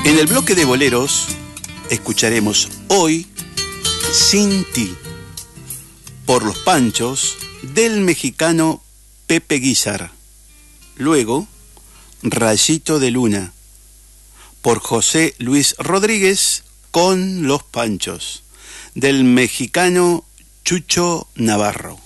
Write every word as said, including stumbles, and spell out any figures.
En el bloque de boleros escucharemos hoy Sin Ti, por Los Panchos, del mexicano Pepe Guizar. Luego, Rayito de Luna, por José Luis Rodríguez con Los Panchos, del mexicano Chucho Navarro.